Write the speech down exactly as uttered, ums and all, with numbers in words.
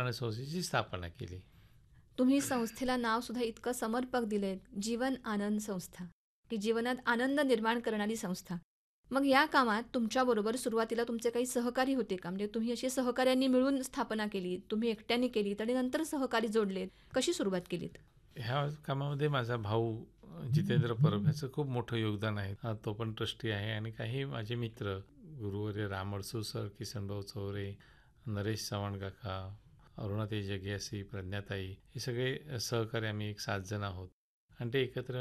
आनंद संस्थेची स्थापना केली. तुम्ही संस्थेला नाव सुद्धा इतकं समर्पक दिलंय, जीवन आनंद संस्था, की जीवनात आनंद निर्माण करणारी संस्था. मग या कामात तुमच्याबरोबर सुरुवातीला तुमचे काही सहकारी होते का? म्हणजे तुम्ही अशी सहकाऱ्यांनी मिळून स्थापना केली, तुम्ही एकट्याने केलीत आणि नंतर सहकारी जोडलेत, कशी सुरुवात केलीत? ह्या कामामध्ये माझा भाऊ अ, जितेंद्र परब ह्याचं खूप मोठं योगदान आहे. अ, तो पण ट्रस्टी आहे आणि काही माझे मित्र गुरुवर्य राम अडसूळ सर, किसनभाऊ चौरे, नरेश चव्हाण काका, अरुणाताई जग्यासी, प्रज्ञाताई हे सगळे सहकारी आम्ही एक सात जण आहोत आणि ते एकत्र